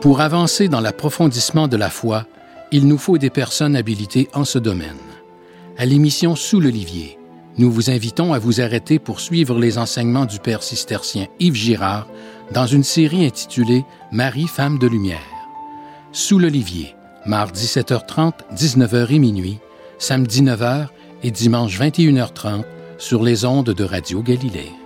Pour avancer dans l'approfondissement de la foi, il nous faut des personnes habilitées en ce domaine. À l'émission Sous l'Olivier, nous vous invitons à vous arrêter pour suivre les enseignements du père cistercien Yves Girard dans une série intitulée « Marie, femme de lumière ». Sous l'Olivier, mardi 7h30, 19h et minuit, samedi 9h et dimanche 21h30 sur les ondes de Radio Galilée.